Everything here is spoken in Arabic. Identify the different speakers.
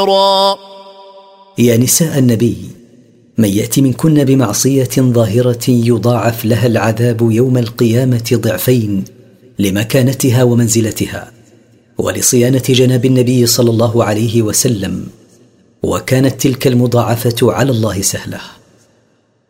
Speaker 1: يا نساء النبي، من يأتي منكن بمعصية ظاهرة يضاعف لها العذاب يوم القيامة ضعفين لمكانتها ومنزلتها ولصيانة جناب النبي صلى الله عليه وسلم، وكانت تلك المضاعفة على الله سهلة.